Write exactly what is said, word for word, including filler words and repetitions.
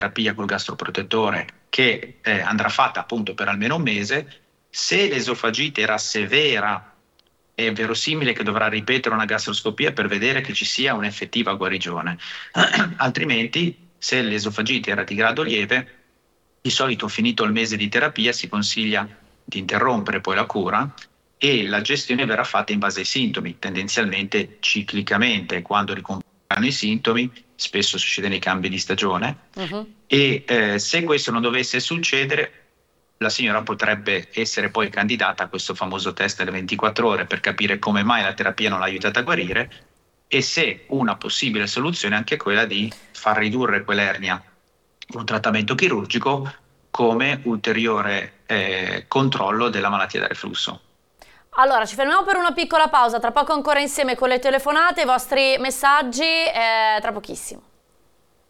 terapia col gastroprotettore che eh, andrà fatta appunto per almeno un mese. Se l'esofagite era severa, è verosimile che dovrà ripetere una gastroscopia per vedere che ci sia un'effettiva guarigione. Altrimenti, se l'esofagite era di grado lieve, di solito finito il mese di terapia si consiglia di interrompere poi la cura e la gestione verrà fatta in base ai sintomi, tendenzialmente ciclicamente, quando ricompaiono i sintomi, spesso succedono i cambi di stagione, Mhm. e eh, se questo non dovesse succedere, la signora potrebbe essere poi candidata a questo famoso test delle ventiquattro ore per capire come mai la terapia non l'ha aiutata a guarire e se una possibile soluzione è anche quella di far ridurre quell'ernia con un trattamento chirurgico come ulteriore eh, controllo della malattia da reflusso. Allora, ci fermiamo per una piccola pausa, tra poco ancora insieme con le telefonate, i vostri messaggi, eh, tra pochissimo.